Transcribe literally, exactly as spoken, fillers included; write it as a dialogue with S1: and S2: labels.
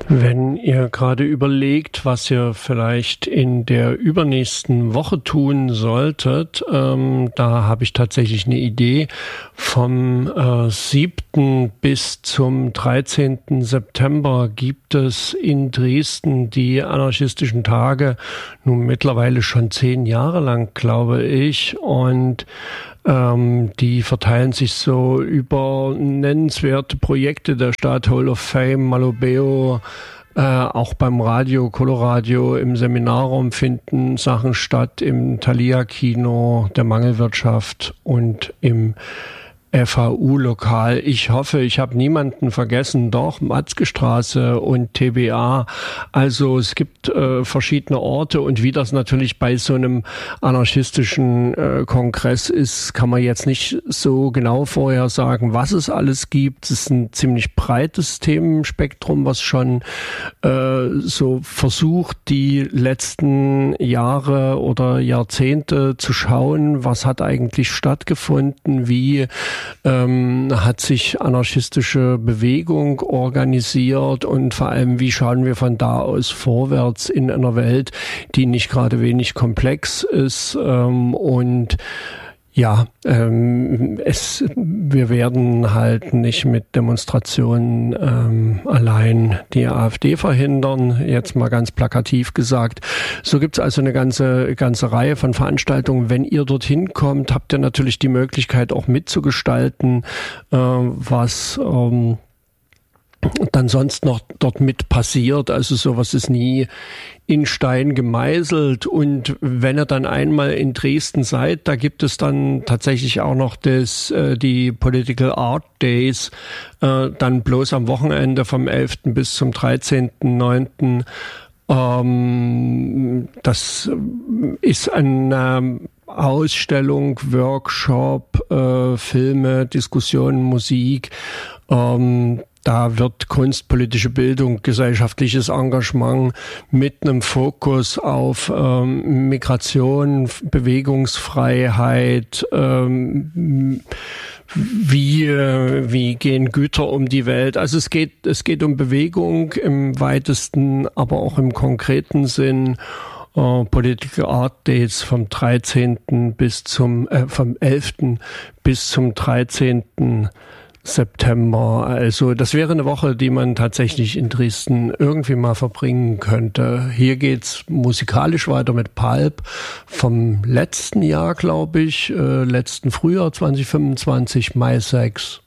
S1: Wenn ihr gerade überlegt, was ihr vielleicht in der übernächsten Woche tun solltet, ähm, da habe ich tatsächlich eine Idee. Vom äh, siebten bis zum dreizehnten September gibt es in Dresden die anarchistischen Tage, nun mittlerweile schon zehn Jahre lang, glaube ich, und Ähm, die verteilen sich so über nennenswerte Projekte der Stadt, Hall of Fame, Malobeo, äh, auch beim Radio, Coloradio, im Seminarraum finden Sachen statt, im Thalia-Kino, der Mangelwirtschaft und im F H U-Lokal. Ich hoffe, ich habe niemanden vergessen. Doch, Matzke-Straße und T B A. Also es gibt äh, verschiedene Orte, und wie das natürlich bei so einem anarchistischen äh, Kongress ist, kann man jetzt nicht so genau vorher sagen, was es alles gibt. Es ist ein ziemlich breites Themenspektrum, was schon äh, so versucht, die letzten Jahre oder Jahrzehnte zu schauen, was hat eigentlich stattgefunden, wie Ähm, hat sich anarchistische Bewegung organisiert, und vor allem, wie schauen wir von da aus vorwärts in einer Welt, die nicht gerade wenig komplex ist, ähm, und ja, ähm, es, wir werden halt nicht mit Demonstrationen ähm, allein die AfD verhindern, jetzt mal ganz plakativ gesagt. So gibt's also eine ganze ganze Reihe von Veranstaltungen. Wenn ihr dorthin kommt, habt ihr natürlich die Möglichkeit auch mitzugestalten, äh, was ähm, dann sonst noch dort mit passiert. Also sowas ist nie in Stein gemeißelt. Und wenn ihr dann einmal in Dresden seid, da gibt es dann tatsächlich auch noch das, äh, die Political Art Days, äh, dann bloß am Wochenende vom elften bis zum dreizehnten neunten Ähm, das ist eine Ausstellung, Workshop, äh, Filme, Diskussionen, Musik. Ähm, Da wird kunstpolitische Bildung, gesellschaftliches Engagement mit einem Fokus auf ähm, Migration, Bewegungsfreiheit, ähm, wie, äh, wie gehen Güter um die Welt. Also es geht, es geht um Bewegung im weitesten, aber auch im konkreten Sinn. Uh, Political Art Days vom dreizehnten bis zum, äh, vom elften bis zum dreizehnten September. Also das wäre eine Woche, die man tatsächlich in Dresden irgendwie mal verbringen könnte. Hier geht's musikalisch weiter mit Pulp vom letzten Jahr, glaube ich, äh, letzten Frühjahr zwanzig fünfundzwanzig, Mai sechs.